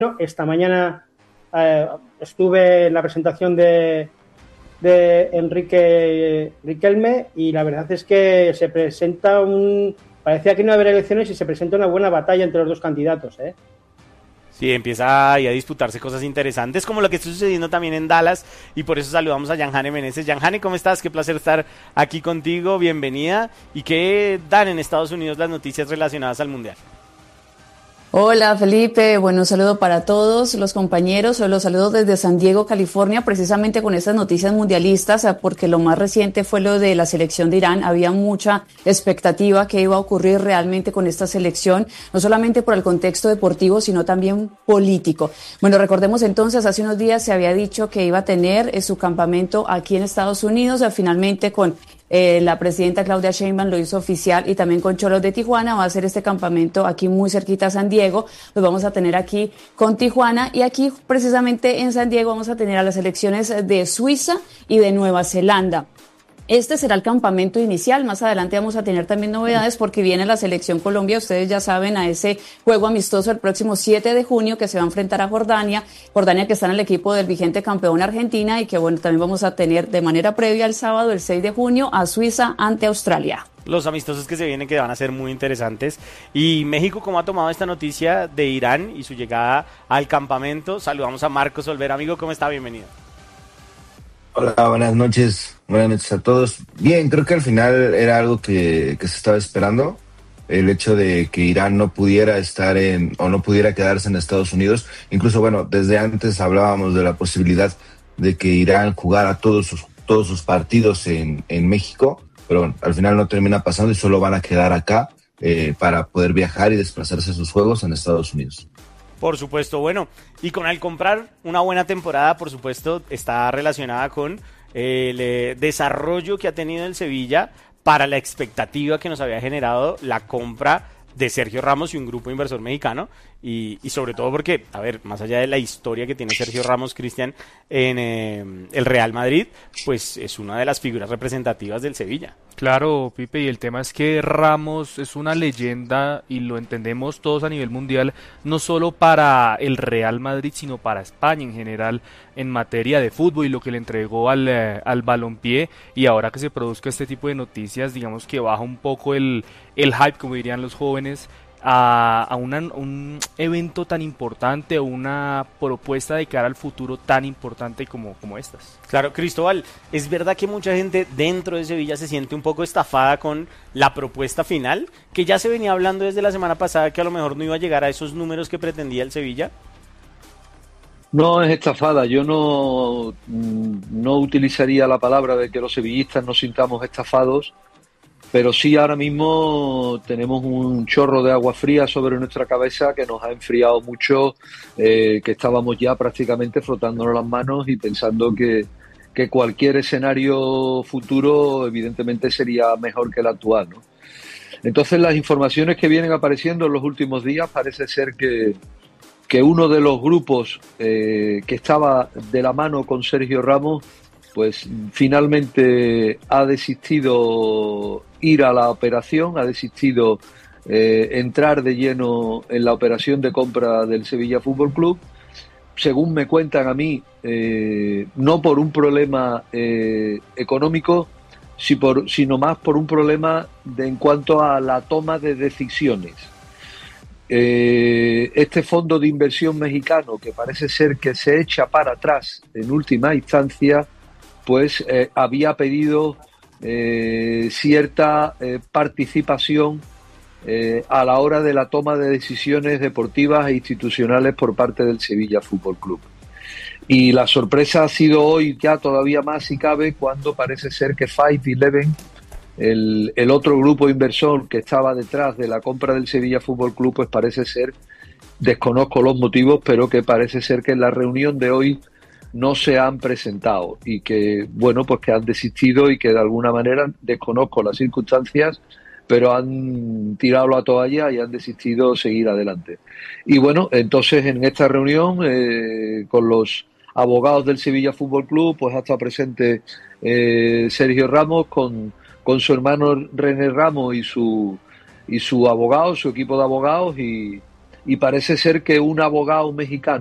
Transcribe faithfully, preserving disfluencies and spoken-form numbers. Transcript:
Esta mañana eh, estuve en la presentación de, de Enrique Riquelme y la verdad es que se presenta un... Parecía que no iba a haber elecciones y se presenta una buena batalla entre los dos candidatos, ¿eh? Sí, empieza ahí a disputarse cosas interesantes, como lo que está sucediendo también en Dallas, y por eso saludamos a Yanjane Meneses. Yanjane, ¿cómo estás? Qué placer estar aquí contigo, bienvenida. ¿Y qué dan en Estados Unidos las noticias relacionadas al Mundial? Hola Felipe, bueno, un saludo para todos los compañeros, los saludo desde San Diego, California, precisamente con estas noticias mundialistas, porque lo más reciente fue lo de la selección de Irán. Había mucha expectativa que iba a ocurrir realmente con esta selección, no solamente por el contexto deportivo, sino también político. Bueno, recordemos entonces, hace unos días se había dicho que iba a tener eh, su campamento aquí en Estados Unidos, finalmente con Eh, la presidenta Claudia Sheinbaum lo hizo oficial y también con Cholos de Tijuana va a hacer este campamento aquí muy cerquita a San Diego. Lo vamos a tener aquí con Tijuana y aquí precisamente en San Diego vamos a tener a las selecciones de Suiza y de Nueva Zelanda. Este será el campamento inicial, más adelante vamos a tener también novedades porque viene la selección Colombia, ustedes ya saben, a ese juego amistoso el próximo siete de junio que se va a enfrentar a Jordania, Jordania que está en el equipo del vigente campeón Argentina y que bueno, también vamos a tener de manera previa el sábado, el seis de junio, a Suiza ante Australia. Los amistosos que se vienen que van a ser muy interesantes. Y México, ¿cómo ha tomado esta noticia de Irán y su llegada al campamento? Saludamos a Marcos Olvera. Amigo, ¿cómo está? Bienvenido. Hola, buenas noches, buenas noches a todos. Bien, creo que al final era algo que, que se estaba esperando, el hecho de que Irán no pudiera estar en, o no pudiera quedarse en Estados Unidos. Incluso, bueno, desde antes hablábamos de la posibilidad de que Irán jugara todos sus, todos sus partidos en, en México, pero bueno, al final no termina pasando y solo van a quedar acá eh, para poder viajar y desplazarse a sus juegos en Estados Unidos. Por supuesto, bueno, y con el comprar una buena temporada, por supuesto, está relacionada con el eh, desarrollo que ha tenido el Sevilla para la expectativa que nos había generado la compra de Sergio Ramos y un grupo inversor mexicano, y, y sobre todo porque, a ver, más allá de la historia que tiene Sergio Ramos, Cristian, en eh, el Real Madrid, pues es una de las figuras representativas del Sevilla. Claro, Pipe, y el tema es que Ramos es una leyenda y lo entendemos todos a nivel mundial, no solo para el Real Madrid, sino para España en general en materia de fútbol y lo que le entregó al, eh, al balompié, y ahora que se produzca este tipo de noticias, digamos que baja un poco el, el hype, como dirían los jóvenes, a, a una, un evento tan importante o una propuesta de cara al futuro tan importante como, como estas. Claro, Cristóbal, es verdad que mucha gente dentro de Sevilla se siente un poco estafada con la propuesta final, que ya se venía hablando desde la semana pasada que a lo mejor no iba a llegar a esos números que pretendía el Sevilla. No es estafada, yo no, no utilizaría la palabra de que los sevillistas nos sintamos estafados, pero sí ahora mismo tenemos un chorro de agua fría sobre nuestra cabeza que nos ha enfriado mucho, eh, que estábamos ya prácticamente frotándonos las manos y pensando que, que cualquier escenario futuro evidentemente sería mejor que el actual, ¿no? Entonces las informaciones que vienen apareciendo en los últimos días parece ser que, que uno de los grupos eh, que estaba de la mano con Sergio Ramos pues finalmente ha desistido ir a la operación, ha desistido eh, entrar de lleno en la operación de compra del Sevilla Fútbol Club. Según me cuentan a mí, eh, no por un problema eh, económico, si por, sino más por un problema de, en cuanto a la toma de decisiones. Eh, este fondo de inversión mexicano, que parece ser que se echa para atrás en última instancia, pues eh, había pedido eh, cierta eh, participación eh, a la hora de la toma de decisiones deportivas e institucionales por parte del Sevilla Fútbol Club. Y la sorpresa ha sido hoy ya todavía más si cabe cuando parece ser que Five Eleven, el, el otro grupo inversor que estaba detrás de la compra del Sevilla Fútbol Club, pues parece ser, desconozco los motivos, pero que parece ser que en la reunión de hoy no se han presentado y que, bueno, pues que han desistido y que de alguna manera, desconozco las circunstancias, pero han tirado la toalla y han decidido seguir adelante. Y bueno, entonces en esta reunión eh, con los abogados del Sevilla Fútbol Club, pues ha estado presente eh, Sergio Ramos con, con su hermano René Ramos y su, y su abogado, su equipo de abogados, y y parece ser que un abogado mexicano